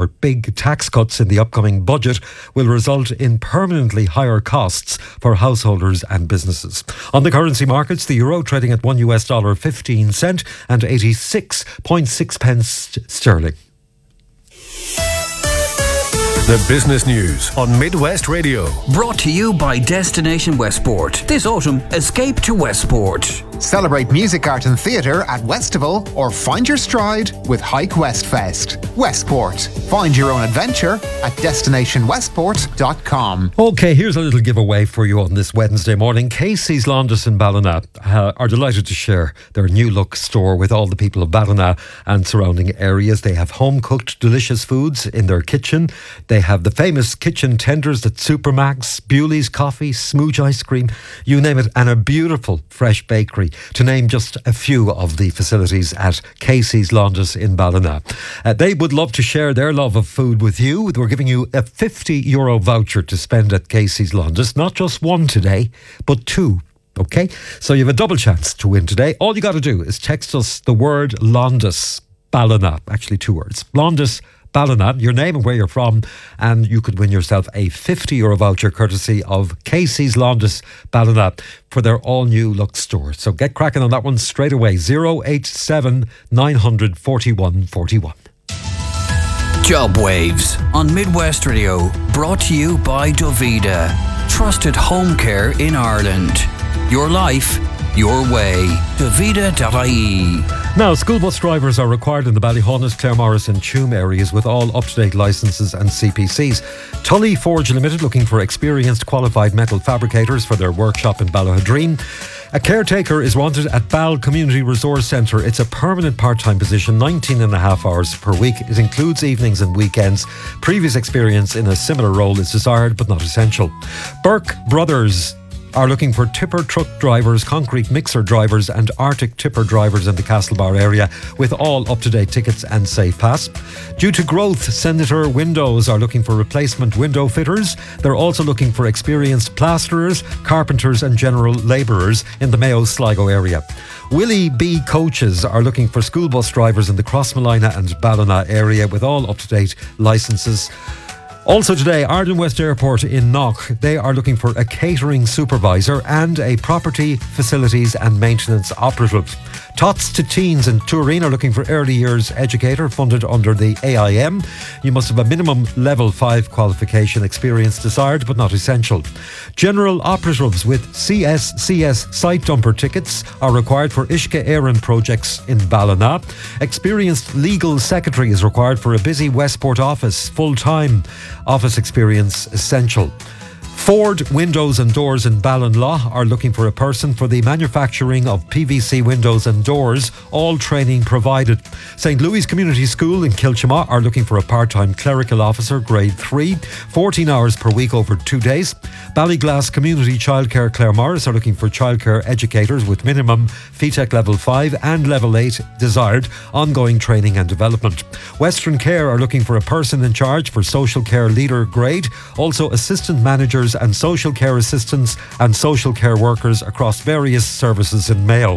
or big tax cuts in the upcoming budget will result in permanently higher costs for householders and businesses. On the currency markets, the euro trading at $1.15 and 86.6 pence sterling. The business news on Midwest Radio. Brought to you by Destination Westport. This autumn, escape to Westport. Celebrate music, art and theatre at Westival or find your stride with Hike West Fest. Westport. Find your own adventure at destinationwestport.com. OK, here's a little giveaway for you on this Wednesday morning. Casey's Laundress in Ballina are delighted to share their new look store with all the people of Ballina and surrounding areas. They have home-cooked delicious foods in their kitchen. They have the famous kitchen tenders at Supermax, Bewley's Coffee, Smooch Ice Cream, you name it, and a beautiful fresh bakery, to name just a few of the facilities at Casey's Laundress in Ballina. They would love to share their love of food with you. We're giving you a €50 voucher to spend at Casey's Laundress. Not just one today, but two. OK? So you have a double chance to win today. All you got to do is text us the word Laundress Ballina. Actually, two words. Laundress Ballina, your name and where you're from, and you could win yourself a €50 voucher courtesy of Casey's Laundress Ballina for their all-new look store. So get cracking on that one straight away. 087 900 41 41. Job Waves on Midwest Radio. Brought to you by Dovida. Trusted home care in Ireland. Your life, your way. Dovida.ie. Now, school bus drivers are required in the Ballyhaunis, Claremorris and Tuam areas with all up-to-date licences and CPCs. Tully Forge Limited looking for experienced qualified metal fabricators for their workshop in Ballahadreen. A caretaker is wanted at Ball Community Resource Centre. It's a permanent part-time position, 19.5 hours per week. It includes evenings and weekends. Previous experience in a similar role is desired but not essential. Burke Brothers are looking for tipper truck drivers, concrete mixer drivers and Arctic tipper drivers in the Castlebar area with all up-to-date tickets and safe pass. Due to growth, Senator Windows are looking for replacement window fitters. They're also looking for experienced plasterers, carpenters and general labourers in the Mayo Sligo area. Willie B Coaches are looking for school bus drivers in the Crossmolina and Ballina area with all up-to-date licences. Also today, Arden West Airport in Knock, they are looking for a catering supervisor and a property, facilities and maintenance operative. Tots to Teens in Turin are looking for early years educator funded under the AIM. You must have a minimum level 5 qualification, experience desired but not essential. General operatives with CSCS site dumper tickets are required for Ishka Éireann projects in Ballina. Experienced legal secretary is required for a busy Westport office, full-time. Office experience essential. Ford Windows and Doors in Ballinlaw are looking for a person for the manufacturing of PVC windows and doors, all training provided. St. Louis Community School in Kilchama are looking for a part-time clerical officer, grade 3, 14 hours per week over 2 days. Ballyglass Community Childcare Claremorris are looking for childcare educators with minimum FETEC level 5 and level 8 desired, ongoing training and development. Western Care are looking for a person in charge for social care leader grade, also assistant managers and social care assistants and social care workers across various services in Mayo.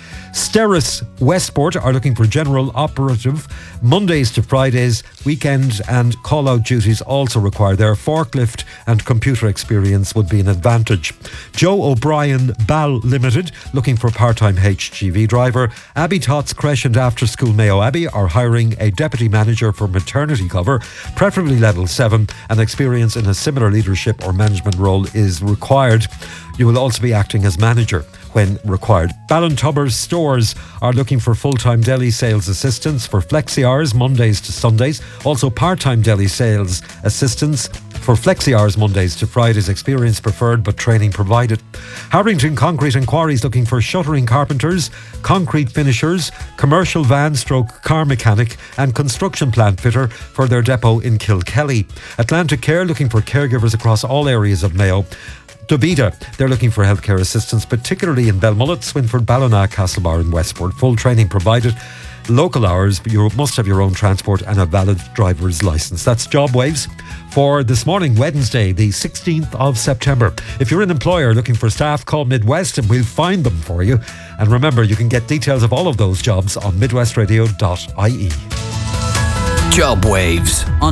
Steris Westport are looking for general operative, Mondays to Fridays, weekend and call-out duties also required. Their forklift and computer experience would be an advantage. Joe O'Brien Ball Limited looking for part-time HGV driver. Abbey Tots Creche and After School Mayo Abbey are hiring a deputy manager for maternity cover, preferably level 7, and experience in a similar leadership or management role is required. You will also be acting as manager when required. Ballintubbers Stores are looking for full-time deli sales assistants for flexi hours, Mondays to Sundays. Also part-time deli sales assistants for flexi hours, Mondays to Fridays. Experience preferred but training provided. Harrington Concrete and Quarries looking for shuttering carpenters, concrete finishers, commercial van stroke car mechanic and construction plant fitter for their depot in Kilkelly. Atlantic Care looking for caregivers across all areas of Mayo. Dovida, they're looking for healthcare assistance, particularly in Belmullet, Swinford, Ballina, Castlebar and Westport. Full training provided. Local hours, you must have your own transport and a valid driver's licence. That's Job Waves for this morning, Wednesday, the 16th of September. If you're an employer looking for staff, call Midwest and we'll find them for you. And remember, you can get details of all of those jobs on midwestradio.ie. Job Waves on